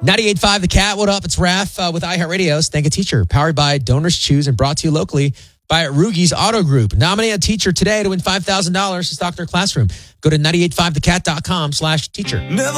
98.5 The Cat. What up? It's Raph with iHeartRadio. Thank a Teacher, powered by Donors Choose and brought to you locally by Rugi's Auto Group. Nominate a teacher today to win $5,000 to stock their classroom. Go to 985thecat.com/teacher.